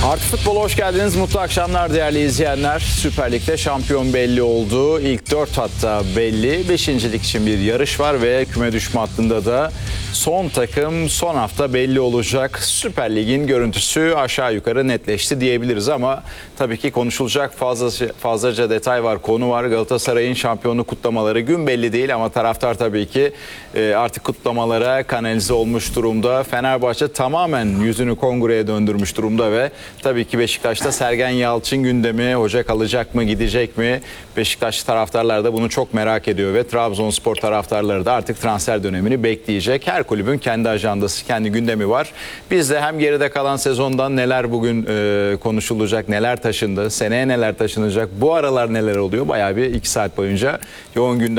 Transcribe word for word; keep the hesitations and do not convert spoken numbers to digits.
Artı Futbol'a hoş geldiniz. Mutlu akşamlar değerli izleyenler. Süper Lig'de şampiyon belli oldu. İlk dört hatta belli. Beşincilik için bir yarış var ve küme düşme hattında da son takım son hafta belli olacak. Süper Lig'in görüntüsü aşağı yukarı netleşti diyebiliriz ama tabii ki konuşulacak fazlaca, fazlaca detay var, konu var. Galatasaray'ın şampiyonluk kutlamaları gün belli değil ama taraftar tabii ki artık kutlamalara kanalize olmuş durumda. Fenerbahçe tamamen yüzünü kongreye döndürmüş durumda ve tabii ki Beşiktaş'ta Sergen Yalçın gündemi, hoca kalacak mı, gidecek mi? Beşiktaş taraftarlar da bunu çok merak ediyor ve Trabzonspor taraftarları da artık transfer dönemini bekleyecek. Her kulübün kendi ajandası, kendi gündemi var. Biz de hem geride kalan sezondan neler bugün e, konuşulacak, neler taşındı, seneye neler taşınacak, bu aralar neler oluyor? Bayağı bir iki saat boyunca yoğun gündem.